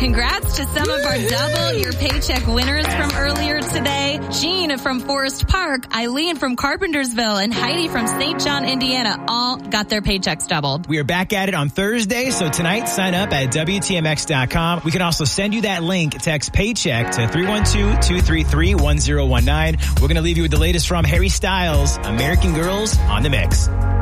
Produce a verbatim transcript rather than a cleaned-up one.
congrats to some of our double your paycheck winners from earlier today. Jean from Forest Park, Eileen from Carpentersville, and Heidi from Saint John, Indiana all got their paychecks doubled. We are back at it on Thursday, so tonight sign up at W T M X dot com. We can also send you that link. Text paycheck to three one two, two three three, one zero one nine. We're going to leave you with the latest from Harry Styles, American Girls on the Mix.